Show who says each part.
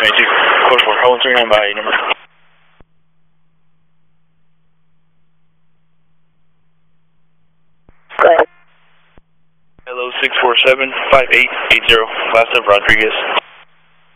Speaker 1: 22, code 4, hold 39 by number.
Speaker 2: Go ahead.
Speaker 1: Hello, 647-5880, last of Rodriguez.